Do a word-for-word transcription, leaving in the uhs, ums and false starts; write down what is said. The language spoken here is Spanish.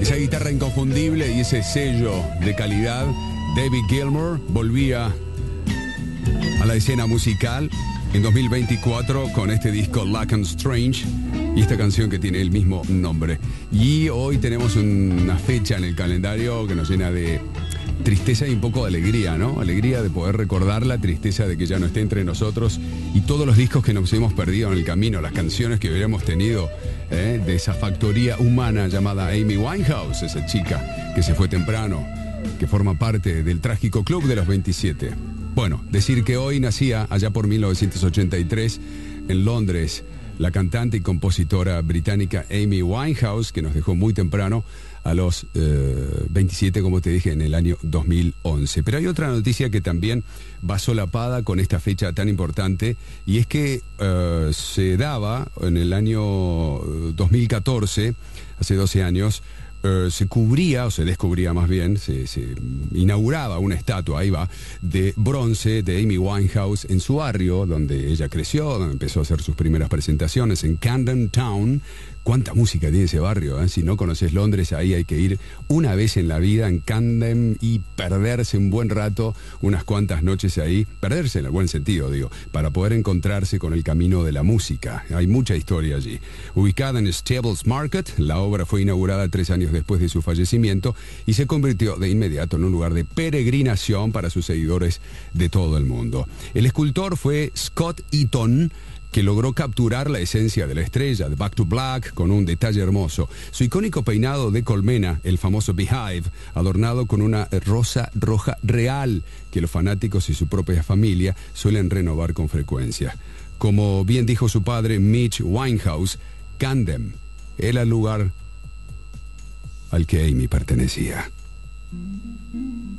Esa guitarra inconfundible y ese sello de calidad, David Gilmour volvía a la escena musical en dos mil veinticuatro con este disco Luck and Strange y esta canción que tiene el mismo nombre. Y hoy tenemos una fecha en el calendario que nos llena de tristeza y un poco de alegría, ¿no? Alegría de poder recordarla, tristeza de que ya no esté entre nosotros y todos los discos que nos hemos perdido en el camino, las canciones que hubiéramos tenido ¿eh? de esa factoría humana llamada Amy Winehouse, esa chica que se fue temprano, que forma parte del trágico club de los veintisiete. Bueno, decir que hoy nacía allá por mil novecientos ochenta y tres en Londres la cantante y compositora británica Amy Winehouse, que nos dejó muy temprano a los eh, veintisiete, como te dije, en el año dos mil once. Pero hay otra noticia que también va solapada con esta fecha tan importante, y es que eh, se daba en el año dos mil catorce, hace doce años, Uh, se cubría, o se descubría más bien, se, se inauguraba una estatua, ahí va, de bronce de Amy Winehouse en su barrio, donde ella creció, donde empezó a hacer sus primeras presentaciones, en Camden Town. Cuánta música tiene ese barrio, ¿eh? Si no conoces Londres, ahí hay que ir una vez en la vida en Camden y perderse un buen rato, unas cuantas noches ahí, perderse en el buen sentido, digo, para poder encontrarse con el camino de la música. Hay mucha historia allí. Ubicada en Stables Market, la obra fue inaugurada tres años después de su fallecimiento y se convirtió de inmediato en un lugar de peregrinación para sus seguidores de todo el mundo. El escultor fue Scott Eaton, que logró capturar la esencia de la estrella de Back to Black con un detalle hermoso. Su icónico peinado de colmena, el famoso Beehive, adornado con una rosa roja real que los fanáticos y su propia familia suelen renovar con frecuencia. Como bien dijo su padre Mitch Winehouse, Camden era el lugar al que Amy pertenecía.